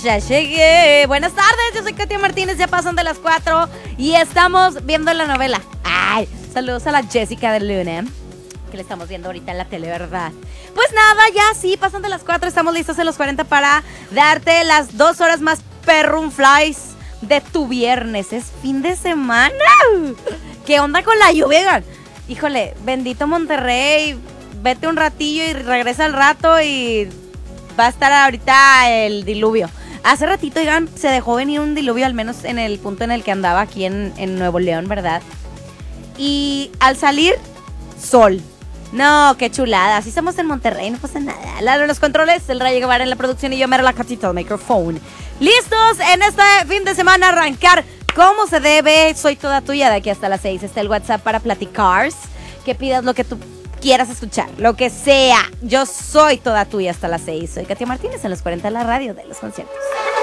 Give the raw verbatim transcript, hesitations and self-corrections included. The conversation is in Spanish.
ya llegué. Buenas tardes, yo soy Katia Martínez, ya pasan de las cuatro y estamos viendo la novela. Ay, saludos a la Jessica de Luna, que le estamos viendo ahorita en la tele, ¿verdad? Pues nada, ya sí, pasan de las cuatro, estamos listos en los cuarenta para darte las dos horas más perrunflies de tu viernes. Es fin de semana. ¿Qué onda con la lluvia? Híjole, bendito Monterrey. Vete un ratillo y regresa al rato y va a estar ahorita el diluvio. Hace ratito, oigan, se dejó venir un diluvio, al menos en el punto en el que andaba aquí en, en Nuevo León, ¿verdad? Y al salir, sol. No, qué chulada. Así estamos en Monterrey, no pasa nada. Lalo en los controles, el Rayo Guevara en la producción y yo, Mera la Catita, el micrófono. Listos en este fin de semana arrancar como se debe. Soy toda tuya de aquí hasta las seis. Está el WhatsApp para platicar. Que pidas lo que tú quieras escuchar, lo que sea. Yo soy toda tuya hasta las seis. Soy Katia Martínez en los cuarenta, la radio de los conciertos.